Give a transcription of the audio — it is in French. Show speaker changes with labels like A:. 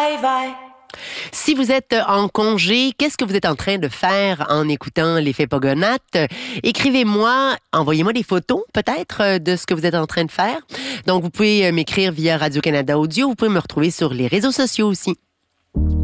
A: Si vous êtes en congé, qu'est-ce que vous êtes en train de faire en écoutant l'effet Pogonates? Écrivez-moi, envoyez-moi des photos peut-être de ce que vous êtes en train de faire. Donc, vous pouvez m'écrire via Radio-Canada Audio. Vous pouvez me retrouver sur les réseaux sociaux aussi.